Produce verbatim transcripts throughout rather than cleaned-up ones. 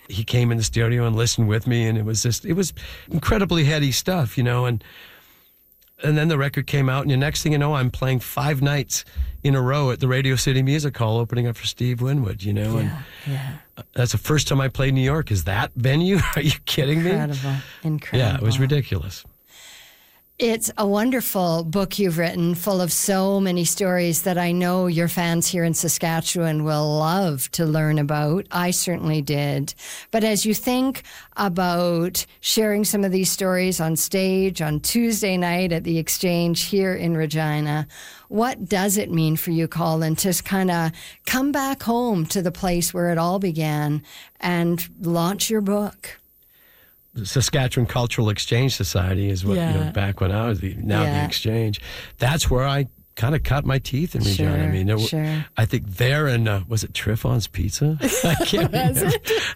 he came in the studio and listened with me, and it was just, it was incredibly heady stuff, you know, and and then the record came out, and the next thing you know, I'm playing five nights in a row at the Radio City Music Hall, opening up for Steve Winwood, you know, Yeah, and yeah. that's the first time I played New York. Is that venue? Are you kidding me? Incredible, incredible. Yeah, it was ridiculous. It's a wonderful book you've written, full of so many stories that I know your fans here in Saskatchewan will love to learn about. I certainly did. But as you think about sharing some of these stories on stage on Tuesday night at the Exchange here in Regina, what does it mean for you, Colin, to kind of come back home to the place where it all began and launch your book? The Saskatchewan Cultural Exchange Society is what, Yeah. you know, back when I was the, now Yeah. the Exchange. That's where I kind of cut my teeth in Regina. Sure, I mean, there, sure. I think there and, uh, was it Triffon's Pizza? I can't remember.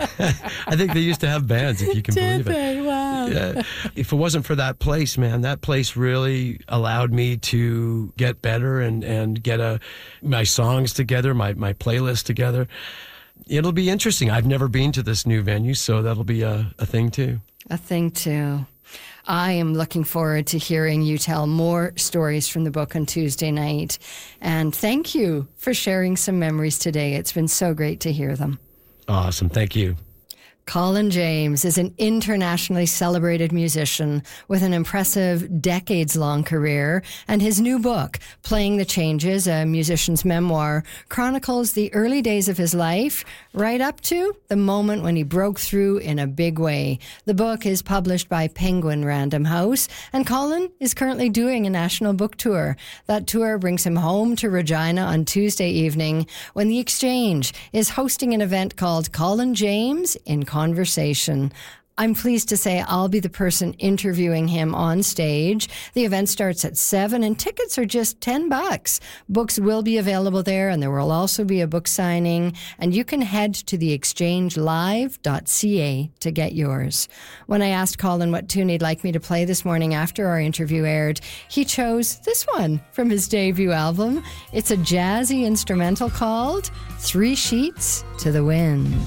I think they used to have bands, if you can Did believe it. they? Wow. Yeah. If it wasn't for that place, man, that place really allowed me to get better and, and get a, my songs together, my, my playlist together. It'll be interesting. I've never been to this new venue, so that'll be a, a thing too. A thing too. I am looking forward to hearing you tell more stories from the book on Tuesday night. And thank you for sharing some memories today. It's been so great to hear them. Awesome. Thank you. Colin James is an internationally celebrated musician with an impressive decades-long career, and his new book, Playing the Changes, a musician's memoir, chronicles the early days of his life right up to the moment when he broke through in a big way. The book is published by Penguin Random House, and Colin is currently doing a national book tour. That tour brings him home to Regina on Tuesday evening when the Exchange is hosting an event called Colin James in Conversation. I'm pleased to say I'll be the person interviewing him on stage. The event starts at seven and tickets are just ten bucks. Books will be available there, and there will also be a book signing, and you can head to the exchange live dot c a to get yours. When I asked Colin what tune he'd like me to play this morning after our interview aired, he chose this one from his debut album. It's a jazzy instrumental called Three Sheets to the Wind.